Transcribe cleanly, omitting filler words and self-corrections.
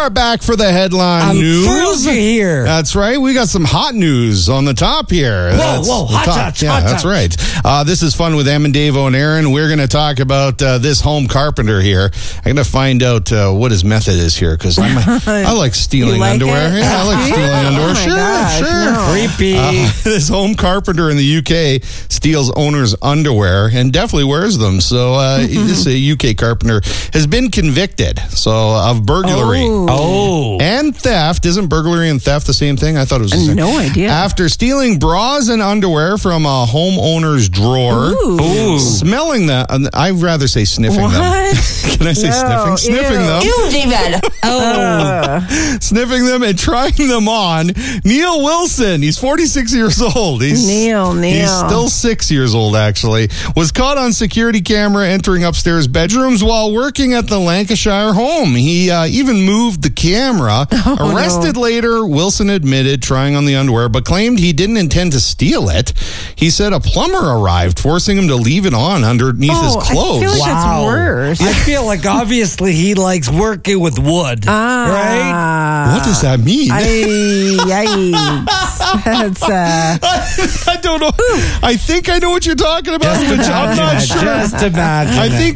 are back for the headline news. Thrilled you're here. That's right. We got some hot news on the top here. Whoa, hot touch. Yeah, that's right. This is fun with Em and Dave and Aaron. We're going to talk about this home carpenter here. I'm going to find out what his method is here because I like stealing underwear. It? Yeah, I like stealing underwear. Sure. No. Creepy. This home carpenter in the UK steals owners' underwear and definitely wears them. So this UK carpenter has been convicted of burglary and theft. Isn't burglary and theft the same thing? I thought it was the same. No idea. After stealing bras and underwear from a homeowner's drawer, smelling them. I'd rather say sniffing them. Can I say sniffing? Sniffing them. Ew, David. Sniffing them and trying them on. Neil Wilson, he's 46 years old. Neil. He's still 6 years old, actually. Was caught on security camera entering upstairs bedrooms while working at the Lancashire home. He even moved the camera. Arrested later, Wilson admitted trying on the underwear, but claimed he didn't intend to steal it. He said a plumber arrived, forcing him to leave it on underneath his clothes. I feel like that's worse. I feel like obviously he likes working with wood, right? What does that mean? Yikes. That's, I don't know. I think I know what you're talking about, but I'm not sure. Just imagine. I think